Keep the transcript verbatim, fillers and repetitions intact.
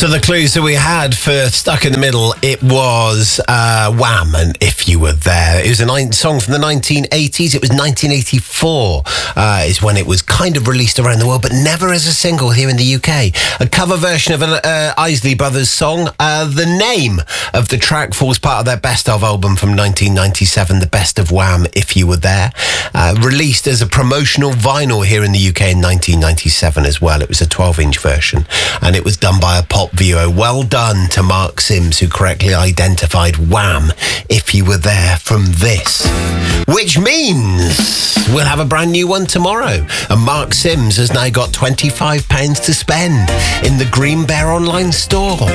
So the clues that we had for Stuck in the Middle, it was uh, Wham! And If You Were There. It was a ni- song from the nineteen eighties. It was nineteen eighty-four uh, is when it was kind of released around the world, but never as a single here in the U K. A cover version of an uh, Isley Brothers song. Uh, the name of the track falls part of their Best Of album from nineteen ninety-seven, The Best of Wham! If You Were There. Uh, released as a promotional vinyl here in the U K in nineteen ninety-seven as well. It was a twelve-inch version, and it was done by a pop viewer. Well done to Mark Sims, who correctly identified Wham! If You Were There from this. Which means we'll have a brand new one tomorrow. And Mark Sims has now got twenty-five pounds to spend in the Green Bear online store.